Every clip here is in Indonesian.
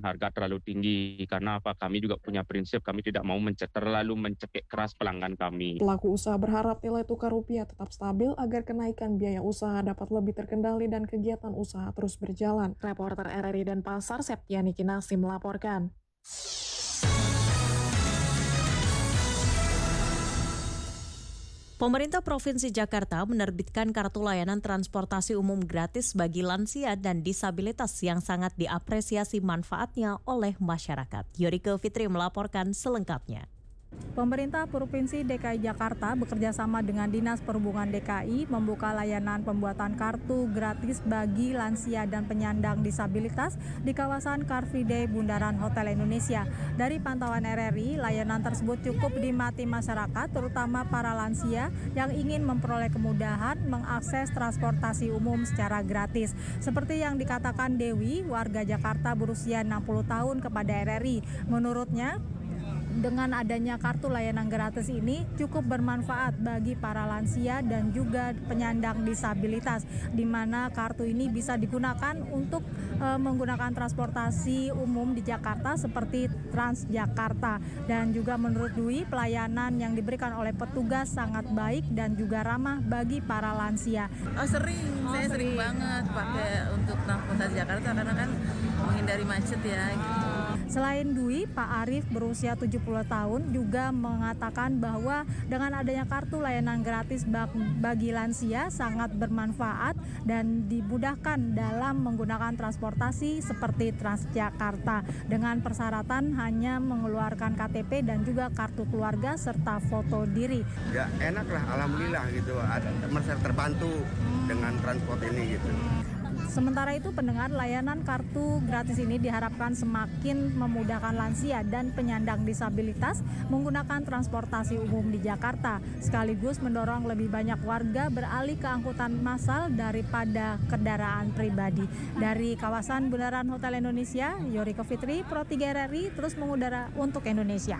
harga terlalu tinggi. Karena apa? Kami juga punya prinsip, kami tidak mau terlalu mencekik keras pelanggan kami. Pelaku usaha berharap nilai tukar rupiah tetap stabil agar kenaikan biaya usaha dapat lebih terkendali dan kegiatan usaha terus berjalan. Reporter RRI Denpasar Septiani Kinasi melaporkan. Pemerintah Provinsi Jakarta menerbitkan kartu layanan transportasi umum gratis bagi lansia dan disabilitas yang sangat diapresiasi manfaatnya oleh masyarakat. Yorike Fitri melaporkan selengkapnya. Pemerintah Provinsi DKI Jakarta bekerjasama dengan Dinas Perhubungan DKI membuka layanan pembuatan kartu gratis bagi lansia dan penyandang disabilitas di kawasan Car Free Day Bundaran Hotel Indonesia. Dari pantauan RRI, layanan tersebut cukup dinikmati masyarakat, terutama para lansia yang ingin memperoleh kemudahan mengakses transportasi umum secara gratis. Seperti yang dikatakan Dewi, warga Jakarta berusia 60 tahun kepada RRI. Menurutnya, dengan adanya kartu layanan gratis ini cukup bermanfaat bagi para lansia dan juga penyandang disabilitas, di mana kartu ini bisa digunakan untuk menggunakan transportasi umum di Jakarta seperti Transjakarta. Dan juga menurut Dwi, pelayanan yang diberikan oleh petugas sangat baik dan juga ramah bagi para lansia. Saya sering banget pakai untuk transportasi Jakarta karena kan menghindari macet ya gitu. Selain Dwi, Pak Arif berusia 70 tahun juga mengatakan bahwa dengan adanya kartu layanan gratis bagi lansia sangat bermanfaat dan dimudahkan dalam menggunakan transportasi seperti Transjakarta dengan persyaratan hanya mengeluarkan KTP dan juga kartu keluarga serta foto diri. Ya enak lah, alhamdulillah gitu, merasa terbantu dengan transport ini gitu. Sementara itu, pendengar, layanan kartu gratis ini diharapkan semakin memudahkan lansia dan penyandang disabilitas menggunakan transportasi umum di Jakarta, sekaligus mendorong lebih banyak warga beralih ke angkutan massal daripada kendaraan pribadi. Dari kawasan Bundaran Hotel Indonesia, Yorike Fitri, Pro 3 RRI, terus mengudara untuk Indonesia.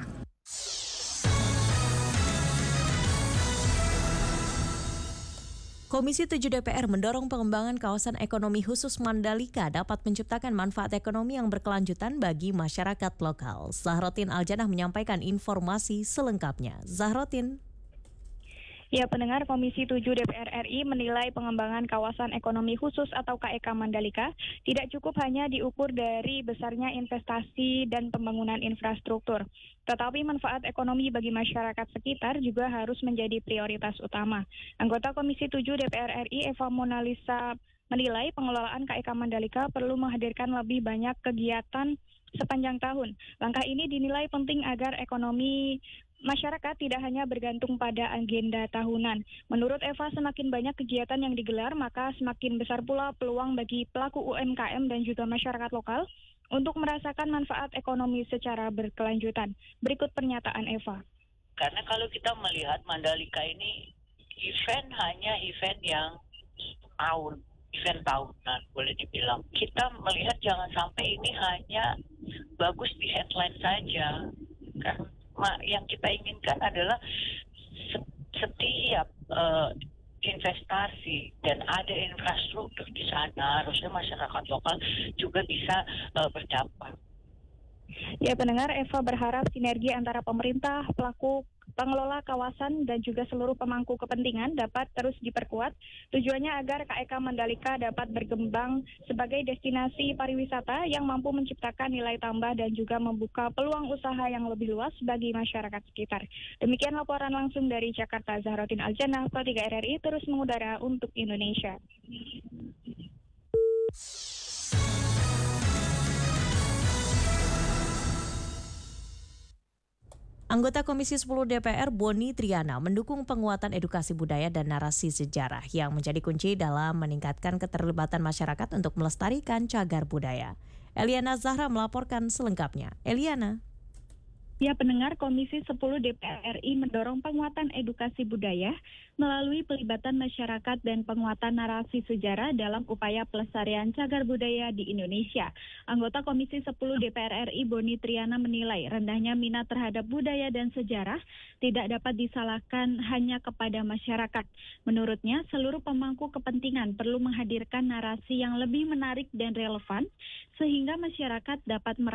Komisi 7 DPR mendorong pengembangan kawasan ekonomi khusus Mandalika dapat menciptakan manfaat ekonomi yang berkelanjutan bagi masyarakat lokal. Zahrotin Aljanah menyampaikan informasi selengkapnya. Zahrotin. Ya, pendengar, Komisi 7 DPR RI menilai pengembangan kawasan ekonomi khusus atau KEK Mandalika tidak cukup hanya diukur dari besarnya investasi dan pembangunan infrastruktur, tetapi manfaat ekonomi bagi masyarakat sekitar juga harus menjadi prioritas utama. Anggota Komisi 7 DPR RI Eva Monalisa menilai pengelolaan KEK Mandalika perlu menghadirkan lebih banyak kegiatan sepanjang tahun. Langkah ini dinilai penting agar ekonomi masyarakat tidak hanya bergantung pada agenda tahunan. Menurut Eva, semakin banyak kegiatan yang digelar, maka semakin besar pula peluang bagi pelaku UMKM dan juga masyarakat lokal untuk merasakan manfaat ekonomi secara berkelanjutan. Berikut pernyataan Eva. Karena kalau kita melihat Mandalika ini hanya event yang event tahunan boleh dibilang. Kita melihat jangan sampai ini hanya bagus di headline saja. Kan yang kita inginkan adalah setiap investasi dan ada infrastruktur di sana, harusnya masyarakat lokal juga bisa berdampak. Ya, pendengar, Eva berharap sinergi antara pemerintah, pelaku pengelola kawasan dan juga seluruh pemangku kepentingan dapat terus diperkuat. Tujuannya agar KEK Mandalika dapat berkembang sebagai destinasi pariwisata yang mampu menciptakan nilai tambah dan juga membuka peluang usaha yang lebih luas bagi masyarakat sekitar. Demikian laporan langsung dari Jakarta, Zahrotin Aljanah, Pro 3 RRI terus mengudara untuk Indonesia. Anggota Komisi 10 DPR Boni Triana mendukung penguatan edukasi budaya dan narasi sejarah yang menjadi kunci dalam meningkatkan keterlibatan masyarakat untuk melestarikan cagar budaya. Eliana Zahra melaporkan selengkapnya. Eliana. Ya, pendengar, Komisi 10 DPR RI mendorong penguatan edukasi budaya melalui pelibatan masyarakat dan penguatan narasi sejarah dalam upaya pelestarian cagar budaya di Indonesia. Anggota Komisi 10 DPR RI Boni Triana menilai rendahnya minat terhadap budaya dan sejarah tidak dapat disalahkan hanya kepada masyarakat. Menurutnya, seluruh pemangku kepentingan perlu menghadirkan narasi yang lebih menarik dan relevan sehingga masyarakat dapat